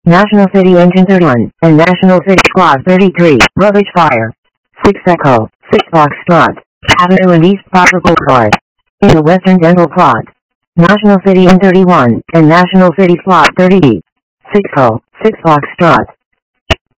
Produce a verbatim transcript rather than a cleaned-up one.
National City Engine thirty-one, and National City Squad thirty-three, Rubbish Fire. six Echo, six Foxtrot, Avenue and East Proper Boulevard. In the Western Dental Plot. National City N thirty-one, and National City Squad thirty. six Echo, six Foxtrot.